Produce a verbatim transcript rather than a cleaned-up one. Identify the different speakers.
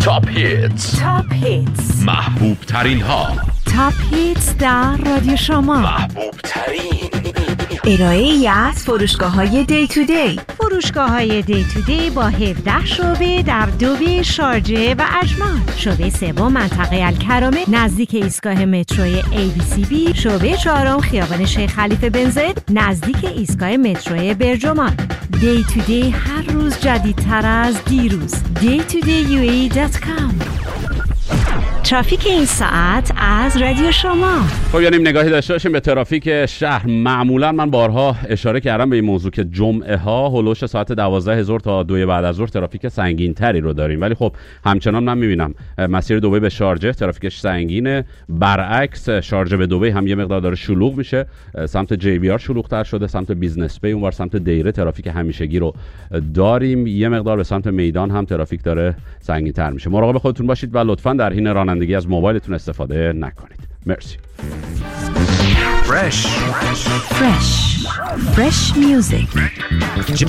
Speaker 1: تاپ هیتز.
Speaker 2: تاپ هیتز.
Speaker 1: محبوب ترین ها.
Speaker 2: تاپ هیتز در رادیو شما.
Speaker 1: محبوب ترین.
Speaker 2: ارائه‌ای از فروشگاه‌های دی تو دی. فروشگاه‌های دی تو دی با هفده شعبه در دوبی، شارجه و اجمان. شعبه سوم منطقه الکرامه نزدیک ایستگاه متروی ای بی سی بی. شعبه چهارم خیابان شیخ خلیفه بن زاید نزدیک ایستگاه متروی برجمان. دی تو دی هر روز جدیدتر از دیروز. دی تو دی یو ای دات کام. ترافیک این ساعت از رادیو شما.
Speaker 3: خب یعنی نگاهی داشته باشیم به ترافیک شهر. معمولا من بارها اشاره کردم به این موضوع که جمعه ها هولوش ساعت دوازده ظهر تا دو بعد از ظهر ترافیک سنگین تری رو داریم، ولی خب همچنان من میبینم مسیر دبی به شارجه ترافیکش سنگینه، برعکس شارجه به دبی هم یه مقدار داره شلوغ میشه، سمت جی بی آر شلوغ تر شده، سمت بیزنس بی اونور سمت دیره ترافیک همیشگی رو داریم، یه مقدار به سمت میدان هم ترافیک داره سنگین تر میشه. مراقب خودتون باشید و لطفاً در حین رانندگی از موبایلتون استفاده نکنید. مرسی.
Speaker 1: فرش
Speaker 2: فرش فرش میوزیک.